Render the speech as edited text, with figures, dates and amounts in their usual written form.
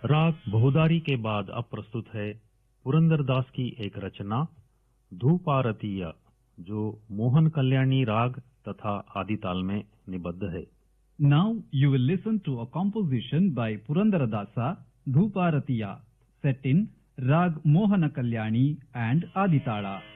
राग बहुदारी के बाद अब प्रस्तुत है पुरंदरदास की एक रचना धूपारतीय, जो मोहन कल्याणी राग तथा आदिताल में निबद्ध है। Now you will listen to a composition by Purandaradasa, Dhuparatiya, set in Rag Mohana Kalyani and Aditala.